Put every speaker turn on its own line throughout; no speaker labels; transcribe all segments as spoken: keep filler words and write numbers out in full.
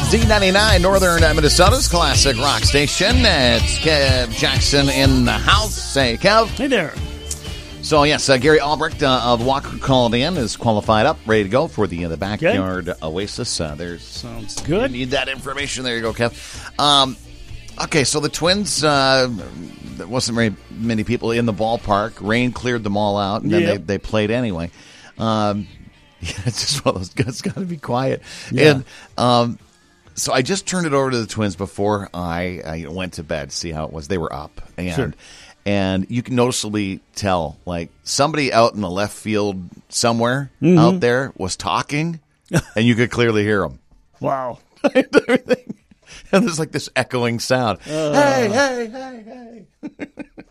Z ninety-nine, Northern Minnesota's classic rock station. It's Kev Jackson in the house. Hey, Kev.
Hey there.
So, yes, uh, Gary Albrecht uh, of Walker called in, is qualified up, ready to go for the, uh, the Backyard okay. Oasis. Uh, there's
Sounds good.
You need that information. There you go, Kev. Um, okay, so the Twins, uh, there wasn't very many people in the ballpark. Rain cleared them all out, and then
yep.
they, they played anyway. Um, yeah, it's just one of those guys got to be quiet.
Yeah.
And um, so I just turned it over to the Twins before I, I went to bed to see how it was. They were up. And
sure.
And you can noticeably tell, like, somebody out in the left field somewhere
mm-hmm.
out there was talking, and you could clearly hear them.
Wow.
And everything. And there's, like, this echoing sound. Uh, hey, hey, hey, hey.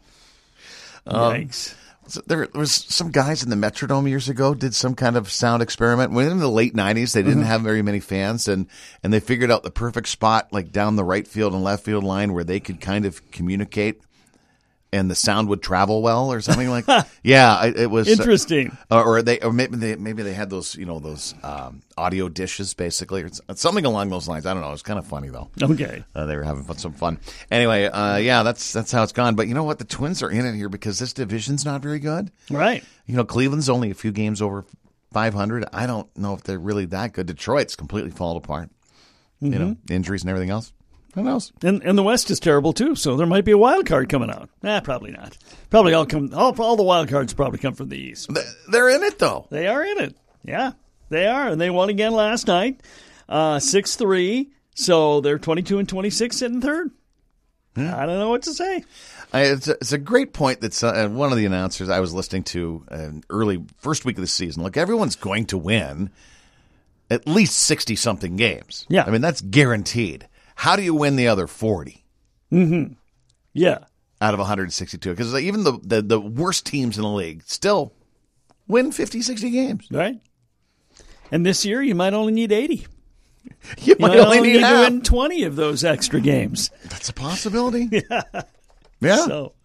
um,
Yikes.
So there, there was some guys in the Metrodome years ago did some kind of sound experiment. When in the late nineties, they didn't mm-hmm. have very many fans, and, and they figured out the perfect spot, like, down the right field and left field line where they could kind of communicate. And the sound would travel well, or something like that. Yeah, it, it was
interesting.
Uh, or they, or maybe they, maybe they had those, you know, those um, audio dishes, basically, or something along those lines. I don't know. It's kind of funny though.
Okay,
uh, they were having some fun. Anyway, uh, yeah, that's that's how it's gone. But you know what? The Twins are in it here because this division's not very good.
Right.
You know, Cleveland's only a few games over five hundred. I don't know if they're really that good. Detroit's completely fallen apart. Mm-hmm. You know, injuries and everything else. Who knows?
And and the West is terrible too, so there might be a wild card coming out. Nah, probably not. Probably all come. All, all the wild cards probably come from the East.
They're in it though.
They are in it. Yeah, they are, and they won again last night, uh, six three. So they're twenty-two and twenty-six, sitting third. Yeah. I don't know what to say.
I, it's, a, it's a great point that uh, one of the announcers I was listening to uh, early first week of the season. Look, everyone's going to win at least sixty something games.
Yeah,
I mean that's guaranteed. How do you win the other forty?
Mm-hmm. Yeah.
Out of one hundred sixty-two. Because even the, the, the worst teams in the league still win fifty, sixty games.
Right. And this year, you might only need eighty.
You, you might only need,
need
half.
to win twenty of those extra games.
That's a possibility.
Yeah.
Yeah.
So,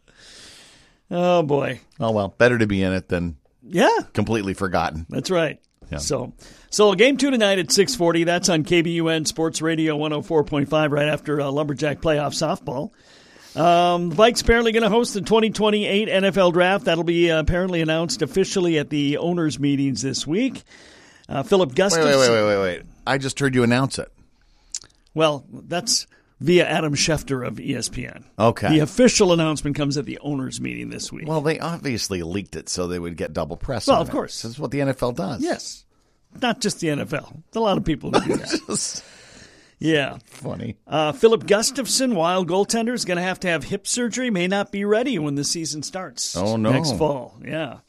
oh, boy.
Oh, well, better to be in it than
yeah.
completely forgotten.
That's right.
Yeah.
So, so game two tonight at six forty. That's on K B U N Sports Radio one oh four point five right after uh, Lumberjack playoff softball. Um, the Vikes apparently going to host the twenty twenty-eight N F L Draft. That'll be uh, apparently announced officially at the owners' meetings this week. Uh, Philip Gustafson.
Wait, wait, wait, wait, wait, wait. I just heard you announce it.
Well, that's via Adam Schefter of E S P N.
Okay.
The official announcement comes at the owners' meeting this week.
Well, they obviously leaked it so they would get double press.
Well,
on
of
it.
course.
That's what the N F L does.
Yes. Not just the N F L. There's a lot of people who do that.
Just
yeah.
funny.
Uh, Philip Gustafson, wild goaltender, is going to have to have hip surgery. May not be ready when the season starts.
Oh, no.
Next fall. Yeah.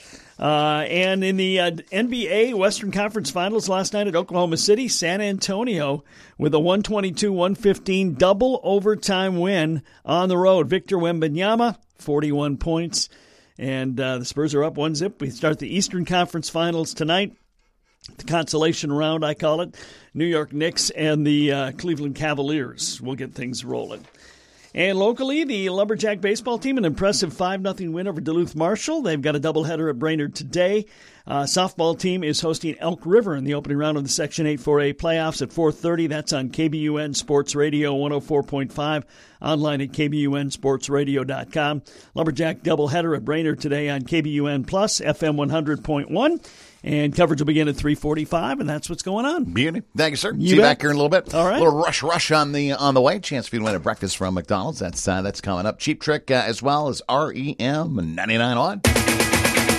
Uh, and in the uh, N B A Western Conference Finals last night at Oklahoma City, San Antonio with a one twenty-two one fifteen double overtime win on the road. Victor Wembanyama, forty-one points. And uh, the Spurs are up one zip. We start the Eastern Conference Finals tonight. The consolation round, I call it. New York Knicks and the uh, Cleveland Cavaliers will get things rolling. And locally, the Lumberjack baseball team, an impressive five nothing win over Duluth Marshall. They've got a doubleheader at Brainerd today. Uh, softball team is hosting Elk River in the opening round of the Section eight four A playoffs at four thirty. That's on K B U N Sports Radio one oh four point five, online at K B U N sports radio dot com. Lumberjack doubleheader at Brainerd today on K B U N Plus, F M one hundred point one. And coverage will begin at three forty-five, and that's what's going on.
Beauty. Thank you, sir.
You
See
bet.
you back here in a little bit.
All right.
A little rush, rush on the on the way. Chance for you to win a breakfast from McDonald's. That's uh, that's coming up. Cheap Trick uh, as well as R E M ninety-nine on.